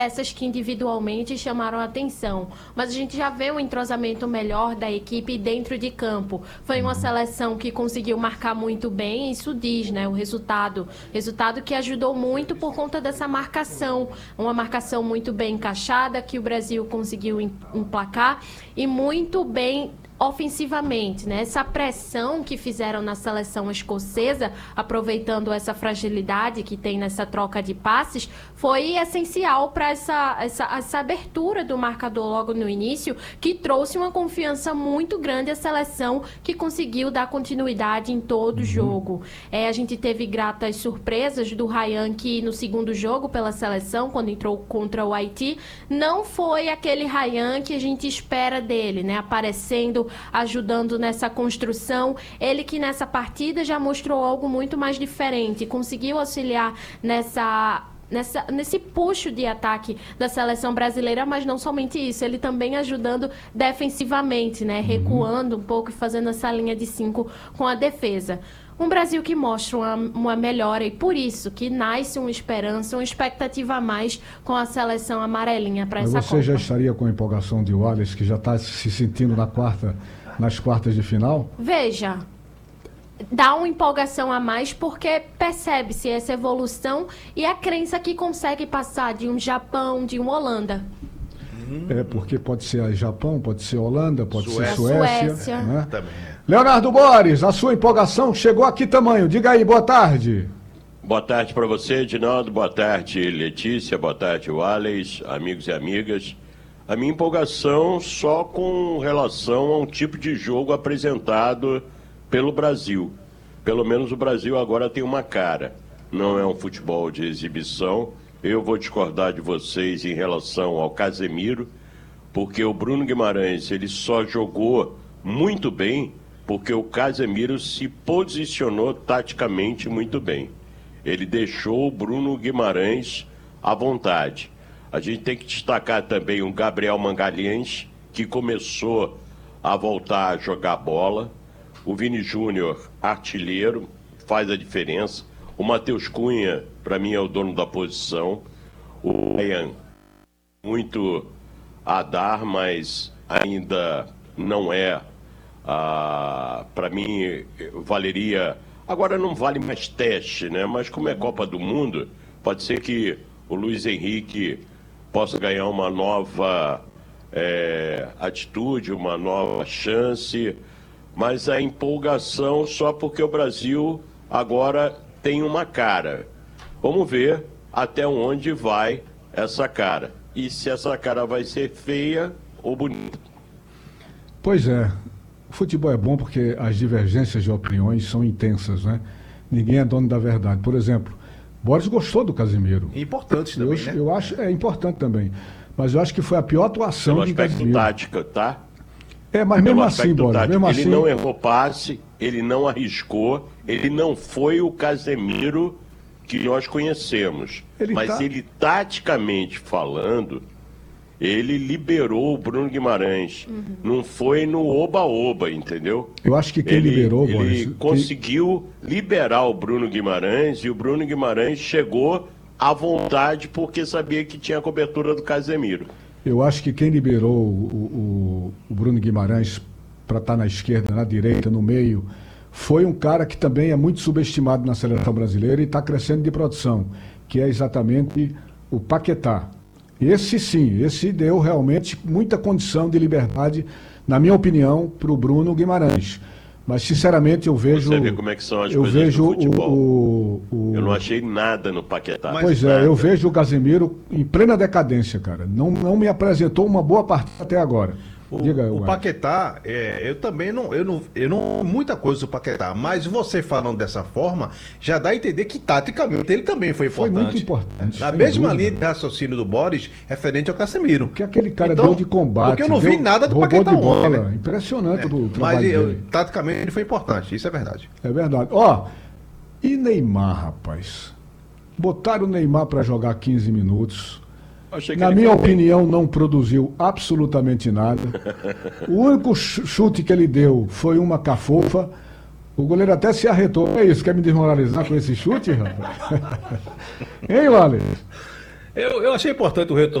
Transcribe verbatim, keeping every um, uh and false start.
essas que individualmente chamaram a atenção, mas a gente já vê um entrosamento melhor da equipe dentro de campo. Foi uma seleção que conseguiu marcar muito bem, isso diz, né, o resultado. Resultado que ajudou muito por conta dessa marcação, uma marcação muito bem encaixada, que o Brasil conseguiu emplacar e muito bem ofensivamente, né? Essa pressão que fizeram na seleção escocesa, aproveitando essa fragilidade que tem nessa troca de passes, foi essencial para essa, essa, essa abertura do marcador logo no início, que trouxe uma confiança muito grande à seleção, que conseguiu dar continuidade em todo o jogo. É, a gente teve gratas surpresas do Ryan, que no segundo jogo pela seleção, quando entrou contra o Haiti, não foi aquele Ryan que a gente espera dele, né? Aparecendo, ajudando nessa construção. Ele que nessa partida já mostrou algo muito mais diferente, conseguiu auxiliar nessa... Nessa, nesse puxo de ataque da seleção brasileira, mas não somente isso, ele também ajudando defensivamente, né? Recuando um pouco e fazendo essa linha de cinco com a defesa. Um Brasil que mostra uma, uma melhora e por isso que nasce uma esperança, uma expectativa a mais com a seleção amarelinha para essa Você Copa. já estaria com a empolgação de Wallace, que já está se sentindo na quarta, nas quartas de final? Veja, dá uma empolgação a mais porque percebe-se essa evolução e a crença que consegue passar de um Japão, de uma Holanda. É, porque pode ser Japão, pode ser Holanda, pode Suécia. ser Suécia. Suécia. Né? Também é. Leonardo Boris, a sua empolgação chegou a que tamanho? Diga aí, boa tarde. Boa tarde para você, Edinaldo. Boa tarde, Letícia. Boa tarde, Wallace, amigos e amigas. A minha empolgação só com relação a um tipo de jogo apresentado pelo Brasil. Pelo menos o Brasil agora tem uma cara. Não é um futebol de exibição. Eu vou discordar de vocês em relação ao Casemiro, porque o Bruno Guimarães ele só jogou muito bem porque o Casemiro se posicionou taticamente muito bem. Ele deixou o Bruno Guimarães à vontade. A gente tem que destacar também o Gabriel Magalhães, que começou a voltar a jogar bola. O Vini Júnior, artilheiro, faz a diferença. O Matheus Cunha, para mim, é o dono da posição. O Ryan, muito a dar, mas ainda não é. Ah, para mim, valeria... Agora não vale mais teste, né? Mas como é Copa do Mundo, pode ser que o Luiz Henrique possa ganhar uma nova é, atitude, uma nova chance, mas a empolgação só porque o Brasil agora tem uma cara. Vamos ver até onde vai essa cara. E se essa cara vai ser feia ou bonita. Pois é, o futebol é bom porque as divergências de opiniões são intensas, né? Ninguém é dono da verdade. Por exemplo, Boris gostou do Casemiro. Importante também, eu, né? eu acho, é importante também. Mas eu acho que foi a pior atuação Pelo de aspecto Casemiro. tático, tá? É, mas mesmo Pelo assim, aspecto Boris, tático, mesmo ele assim... não errou passe, ele não arriscou, ele não foi o Casemiro que nós conhecemos. Ele mas tá- ele, taticamente falando, ele liberou o Bruno Guimarães. Não foi no oba-oba, entendeu? Eu acho que quem ele, liberou, ele Boris... que- conseguiu liberar o Bruno Guimarães e o Bruno Guimarães chegou à vontade porque sabia que tinha a cobertura do Casemiro. Eu acho que quem liberou o, o, o Bruno Guimarães para estar na esquerda, na direita, no meio, foi um cara que também é muito subestimado na seleção brasileira e está crescendo de produção, que é exatamente o Paquetá. Esse sim, esse deu realmente muita condição de liberdade, na minha opinião, para o Bruno Guimarães. Mas, sinceramente, eu vejo... Você vê como é que são as eu coisas vejo do futebol. O, o, o... Eu não achei nada no Paquetá. Mas- Pois é, Nada. eu vejo o Casemiro em plena decadência, cara. Não, não me apresentou uma boa partida até agora. O, Diga, o Ué. Paquetá, é, eu também não, eu não, eu não, muita coisa do Paquetá, mas você falando dessa forma, já dá a entender que taticamente ele também foi Foi importante. muito importante, Na sem mesma dúvida. linha de raciocínio do Boris, referente ao Casemiro. Que aquele cara Então, deu de combate. porque eu não vi deu- nada do roubou Paquetá de bola. ontem, né? Impressionante do Mas trabalho eu, dele. taticamente ele foi importante, isso é verdade. É verdade. Ó, e Neymar, rapaz? Botaram o Neymar para jogar quinze minutos. Achei que Na ele minha foi bem. opinião, não produziu absolutamente nada. O único ch- chute que ele deu foi uma cafofa. O goleiro até se arretou. É isso, quer me desmoralizar com esse chute, rapaz? Hein, Wallace? Eu, eu achei importante o retorno